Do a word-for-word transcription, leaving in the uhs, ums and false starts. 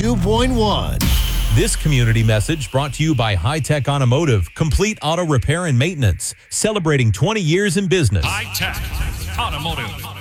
two point one. This community message brought to you by High Tech Automotive, complete auto repair and maintenance, celebrating twenty years in business. High Tech Automotive.